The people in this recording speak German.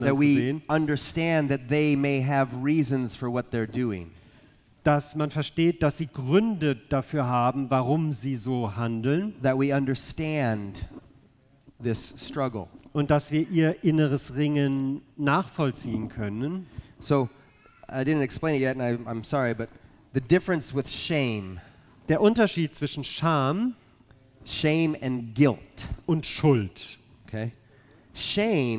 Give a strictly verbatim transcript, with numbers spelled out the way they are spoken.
that zu we sehen, understand that they may have reasons for what they're doing. dass man versteht, dass sie Gründe dafür haben, warum sie so handeln That we understand this struggle. und dass wir ihr inneres Ringen nachvollziehen können. So, I didn't explain it yet, and I, I'm sorry, but the difference with shame, Der Unterschied zwischen Scham shame and guilt, und Schuld. okay? Shame